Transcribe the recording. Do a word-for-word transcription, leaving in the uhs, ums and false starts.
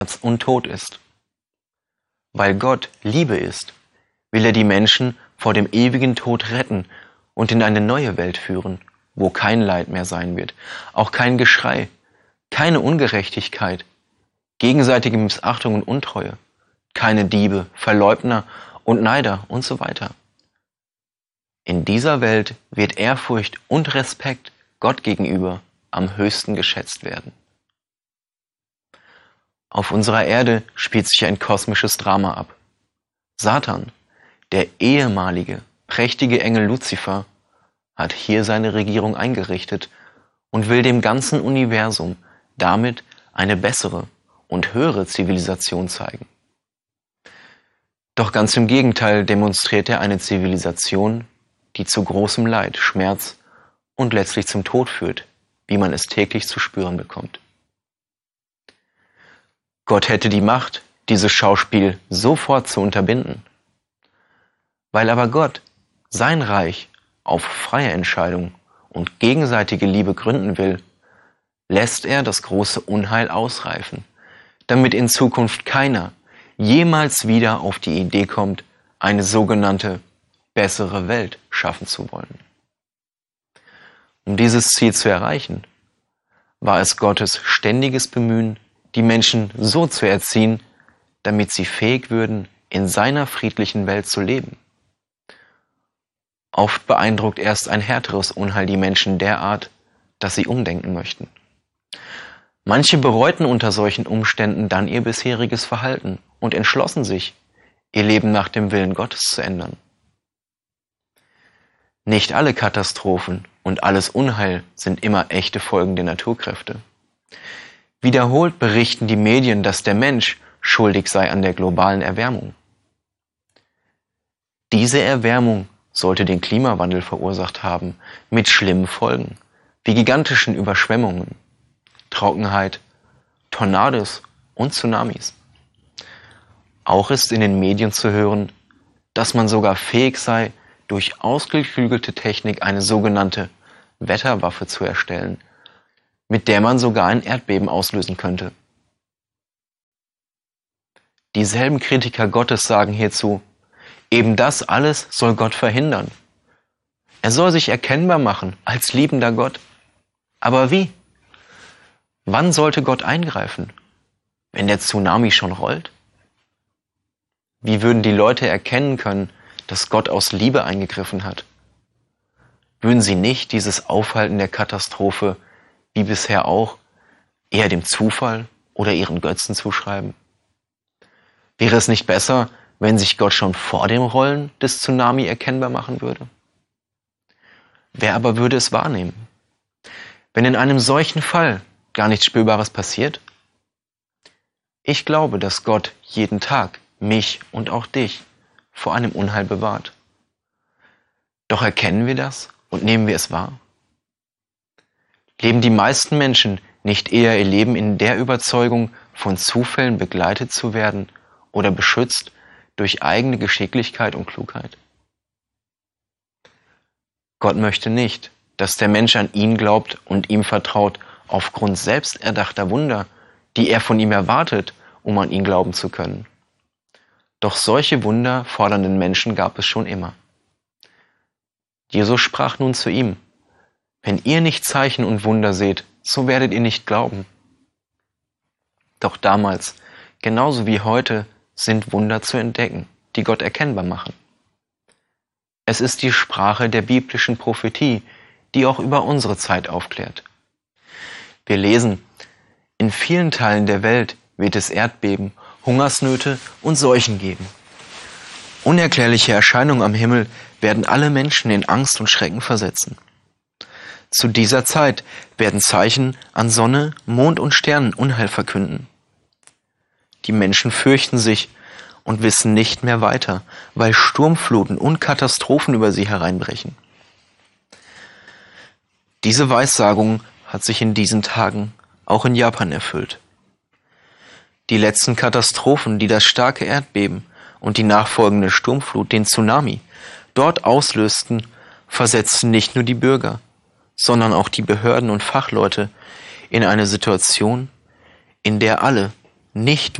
und Tod ist. Weil Gott Liebe ist, will er die Menschen vor dem ewigen Tod retten und in eine neue Welt führen, wo kein Leid mehr sein wird, auch kein Geschrei, keine Ungerechtigkeit, gegenseitige Missachtung und Untreue, keine Diebe, Verleugner und Neider und so weiter. In dieser Welt wird Ehrfurcht und Respekt Gott gegenüber am höchsten geschätzt werden. Auf unserer Erde spielt sich ein kosmisches Drama ab. Satan, der ehemalige, prächtige Engel Luzifer, hat hier seine Regierung eingerichtet und will dem ganzen Universum damit eine bessere und höhere Zivilisation zeigen. Doch ganz im Gegenteil demonstriert er eine Zivilisation, die zu großem Leid, Schmerz und letztlich zum Tod führt, wie man es täglich zu spüren bekommt. Gott hätte die Macht, dieses Schauspiel sofort zu unterbinden. Weil aber Gott sein Reich auf freie Entscheidung und gegenseitige Liebe gründen will, lässt er das große Unheil ausreifen, damit in Zukunft keiner jemals wieder auf die Idee kommt, eine sogenannte bessere Welt schaffen zu wollen. Um dieses Ziel zu erreichen, war es Gottes ständiges Bemühen, die Menschen so zu erziehen, damit sie fähig würden, in seiner friedlichen Welt zu leben. Oft beeindruckt erst ein härteres Unheil die Menschen derart, dass sie umdenken möchten. Manche bereuten unter solchen Umständen dann ihr bisheriges Verhalten und entschlossen sich, ihr Leben nach dem Willen Gottes zu ändern. Nicht alle Katastrophen und alles Unheil sind immer echte Folgen der Naturkräfte. Wiederholt berichten die Medien, dass der Mensch schuldig sei an der globalen Erwärmung. Diese Erwärmung sollte den Klimawandel verursacht haben, mit schlimmen Folgen, wie gigantischen Überschwemmungen, Trockenheit, Tornados und Tsunamis. Auch ist in den Medien zu hören, dass man sogar fähig sei, durch ausgeklügelte Technik eine sogenannte Wetterwaffe zu erstellen, mit der man sogar ein Erdbeben auslösen könnte. Dieselben Kritiker Gottes sagen hierzu, eben das alles soll Gott verhindern. Er soll sich erkennbar machen als liebender Gott. Aber wie? Wann sollte Gott eingreifen? Wenn der Tsunami schon rollt? Wie würden die Leute erkennen können, dass Gott aus Liebe eingegriffen hat? Würden sie nicht dieses Aufhalten der Katastrophe, wie bisher auch, eher dem Zufall oder ihren Götzen zuschreiben? Wäre es nicht besser, wenn sich Gott schon vor dem Rollen des Tsunami erkennbar machen würde? Wer aber würde es wahrnehmen? Wenn in einem solchen Fall gar nichts Spürbares passiert? Ich glaube, dass Gott jeden Tag mich und auch dich vor einem Unheil bewahrt. Doch erkennen wir das und nehmen wir es wahr? Leben die meisten Menschen nicht eher ihr Leben in der Überzeugung, von Zufällen begleitet zu werden oder beschützt durch eigene Geschicklichkeit und Klugheit? Gott möchte nicht, dass der Mensch an ihn glaubt und ihm vertraut aufgrund selbst erdachter Wunder, die er von ihm erwartet, um an ihn glauben zu können. Doch solche Wunder fordernden Menschen gab es schon immer. Jesus sprach nun zu ihm: Wenn ihr nicht Zeichen und Wunder seht, so werdet ihr nicht glauben. Doch damals, genauso wie heute, sind Wunder zu entdecken, die Gott erkennbar machen. Es ist die Sprache der biblischen Prophetie, die auch über unsere Zeit aufklärt. Wir lesen: In vielen Teilen der Welt wird es Erdbeben, Hungersnöte und Seuchen geben. Unerklärliche Erscheinungen am Himmel werden alle Menschen in Angst und Schrecken versetzen. Zu dieser Zeit werden Zeichen an Sonne, Mond und Sternen Unheil verkünden. Die Menschen fürchten sich und wissen nicht mehr weiter, weil Sturmfluten und Katastrophen über sie hereinbrechen. Diese Weissagung hat sich in diesen Tagen auch in Japan erfüllt. Die letzten Katastrophen, die das starke Erdbeben und die nachfolgende Sturmflut, den Tsunami, dort auslösten, versetzten nicht nur die Bürger, sondern auch die Behörden und Fachleute in eine Situation, in der alle nicht